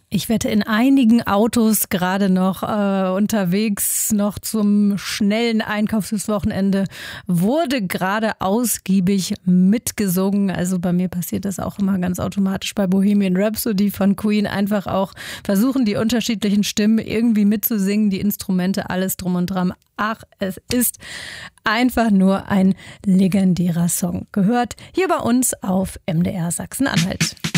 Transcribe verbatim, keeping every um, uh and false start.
Ich wette, in einigen Autos gerade noch äh, unterwegs, noch zum schnellen Einkauf fürs Wochenende, wurde gerade ausgiebig mitgesungen. Also bei mir passiert das auch immer ganz automatisch bei Bohemian Rhapsody von Queen. Einfach auch versuchen, die unterschiedlichen Stimmen irgendwie mitzusingen, die Instrumente, alles drum und dran. Ach, es ist einfach nur ein legendärer Song. Gehört hier bei uns auf M D R Sachsen-Anhalt.